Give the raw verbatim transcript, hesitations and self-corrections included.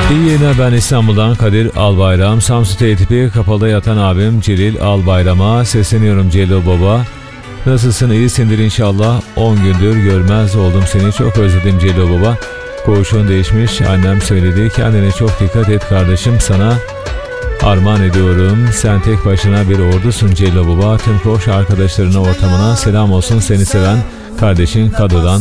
İyi yayınlar, ben İstanbul'dan Kadir Albayram. Samsun T tipi kapalı yatan abim Celil Albayram'a sesleniyorum. Celil baba, nasılsın, iyisindir inşallah. on gündür görmez oldum seni, çok özledim Celil baba. Koğuşun değişmiş, annem söyledi, kendine çok dikkat et kardeşim, sana armağan ediyorum. Sen tek başına bir ordusun Celil baba. Tüm koğuş arkadaşlarına, ortamına selam olsun, seni seven kardeşin Kado'dan.